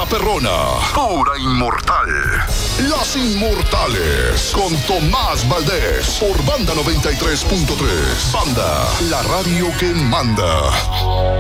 pura perrona, pura inmortal. Las Inmortales, con Tomás Valdés, por Banda 93.3. Banda, la radio que manda.